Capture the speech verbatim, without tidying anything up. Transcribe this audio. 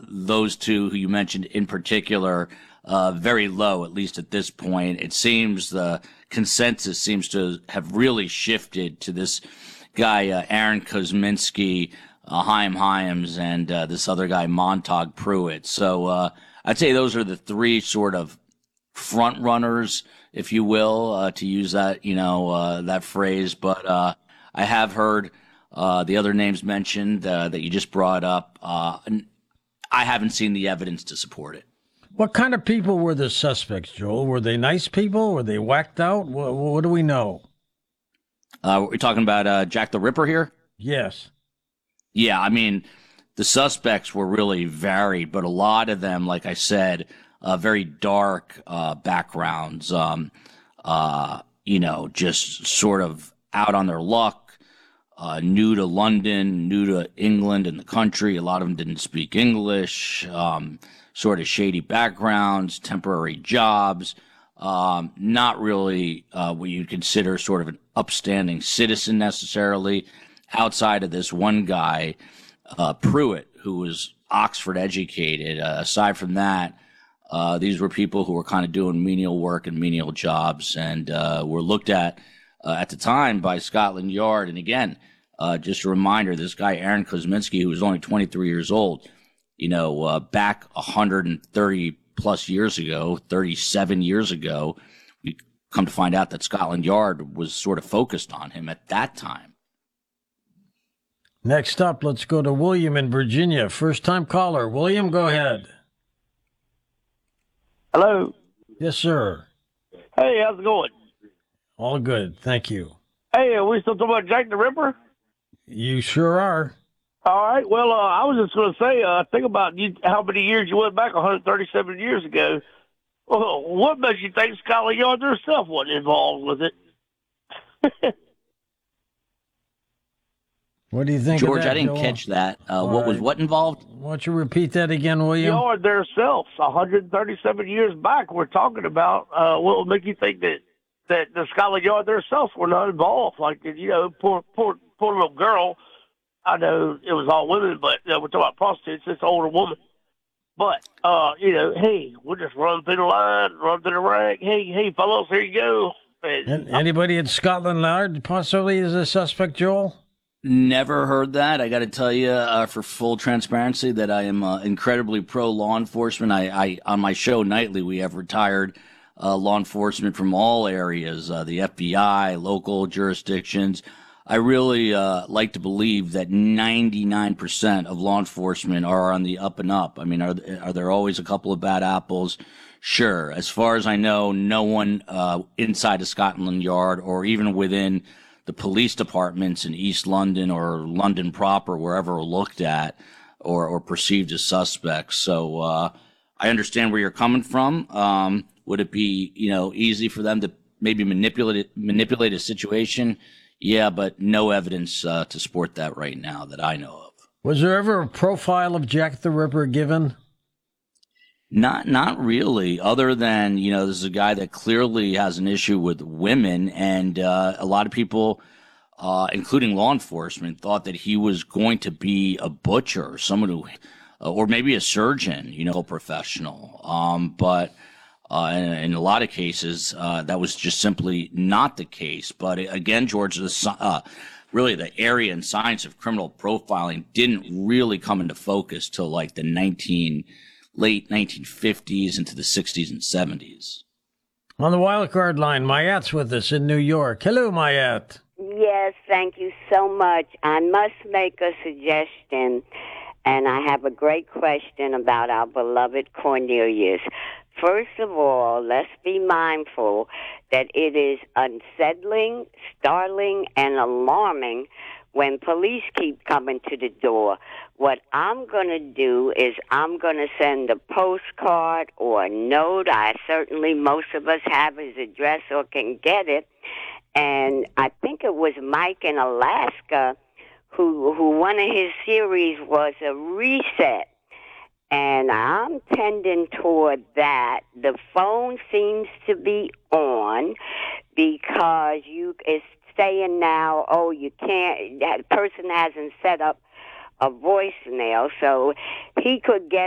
those two who you mentioned in particular uh, very low, at least at this point. It seems the consensus seems to have really shifted to this guy, uh, Aaron Kosminski, uh, Chaim Hyams, and uh, this other guy, Montag Pruitt. So uh, I'd say those are the three sort of front runners, if you will, uh, to use that, you know, uh, that phrase. But uh, I have heard uh, the other names mentioned uh, that you just brought up. Uh, and I haven't seen the evidence to support it. What kind of people were the suspects, Joel? Were they nice people? Were they whacked out? What, what do we know? Uh, we're talking about uh, Jack the Ripper here? Yes. Yeah, I mean, the suspects were really varied, but a lot of them, like I said, uh, very dark uh, backgrounds, um, uh, you know, just sort of out on their luck, uh, new to London, new to England and the country. A lot of them didn't speak English, um, sort of shady backgrounds, temporary jobs, um, not really uh, what you'd consider sort of an upstanding citizen necessarily, outside of this one guy, uh, Pruitt, who was Oxford educated. Uh, aside from that, uh, these were people who were kind of doing menial work and menial jobs, and uh, were looked at uh, at the time by Scotland Yard. And again, uh, just a reminder, this guy, Aaron Kosminski, who was only twenty-three years old, you know, uh, back one hundred thirty plus years ago, thirty-seven years ago, we come to find out that Scotland Yard was sort of focused on him at that time. Next up, let's go to William in Virginia. First-time caller. William, go ahead. Hello. Yes, sir. Hey, how's it going? All good. Thank you. Hey, are we still talking about Jack the Ripper? You sure are. All right. Well, uh, I was just going to say, uh, think about you, how many years you went back, one hundred thirty-seven years ago. Well, what makes you think Scotland Yard herself wasn't involved with it? What do you think, George? of that, I didn't Joel? catch that. Uh, what right. was what involved? Why don't you repeat that again, William? Yard themselves, one hundred thirty-seven years back, we're talking about. Uh, what would make you think that that the Scotland Yard themselves were not involved? Like, you know, poor poor poor little girl. I know it was all women, but uh, we're talking about prostitutes. It's an older woman. But, uh, you know, hey, we'll just run through the line, run through the rank. Hey, hey, fellows, here you go. And, And anybody at Scotland Yard possibly is a suspect, Joel? Never heard that. I got to tell you, uh, for full transparency, that I am uh, incredibly pro law enforcement. I, I on my show nightly, we have retired uh, law enforcement from all areas, uh, the F B I, local jurisdictions. I really uh, like to believe that ninety-nine percent of law enforcement are on the up and up. I mean, are are there always a couple of bad apples? Sure. As far as I know, no one uh, inside of Scotland Yard or even within the police departments in East London or London proper, wherever looked at or, or perceived as suspects. So uh, I understand where you're coming from. Um, would it be, you know, easy for them to maybe manipulate it, manipulate a situation? Yeah, but no evidence uh, to support that right now that I know of. Was there ever a profile of Jack the Ripper given? Not not really, other than, you know, this is a guy that clearly has an issue with women, and uh, a lot of people, uh, including law enforcement, thought that he was going to be a butcher or someone who, uh, or maybe a surgeon, you know, a professional. Um, but uh, in, in a lot of cases, uh, that was just simply not the case. But again, George, the, uh, really the area and science of criminal profiling didn't really come into focus till like the nineteen late nineteen fifties into the sixties and seventies. On the wild card line, Mayatte's with us in New York. Hello, Mayatte. Yes, thank you so much. I must make a suggestion, and I have a great question about our beloved Cornelius. First of all, let's be mindful that it is unsettling, startling, and alarming when police keep coming to the door. What I'm going to do is I'm going to send a postcard or a note. I certainly, most of us have his address or can get it. And I think it was Mike in Alaska who, who one of his series was a reset. And I'm tending toward that. The phone seems to be on because you it's saying now, oh, you can't, that person hasn't set up a voicemail, so he could get